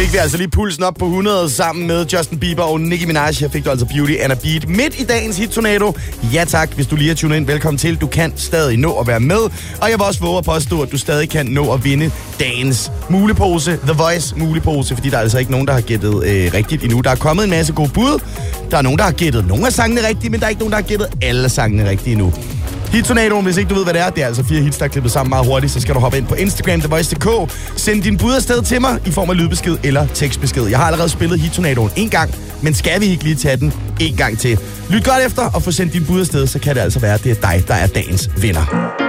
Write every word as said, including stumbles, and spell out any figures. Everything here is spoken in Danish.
fik vi altså lige pulsen op på hundrede sammen med Justin Bieber og Nicki Minaj. Her fik du altså Beauty and a Beat midt i dagens hit-tornado. Ja tak, hvis du lige har tunet ind, velkommen til. Du kan stadig nå at være med. Og jeg vil også våge at påstå, at du stadig kan nå at vinde dagens mulepose. The Voice mulepose, fordi der er altså ikke nogen, der har gættet øh, rigtigt endnu. Der er kommet en masse gode bud. Der er nogen, der har gættet nogle af sangene rigtigt, men der er ikke nogen, der har gættet alle sangene rigtigt endnu. Hit-tornadoen, hvis ikke du ved, hvad det er, det er altså fire hits, der er klippet sammen meget hurtigt, så skal du hoppe ind på Instagram, The Voice punktum d k. Send din bud afsted til mig i form af lydbesked eller tekstbesked. Jeg har allerede spillet Hit-tornadoen en gang, men skal vi ikke lige tage den en gang til? Lyt godt efter og få sendt din bud afsted, så kan det altså være, at det er dig, der er dagens vinder.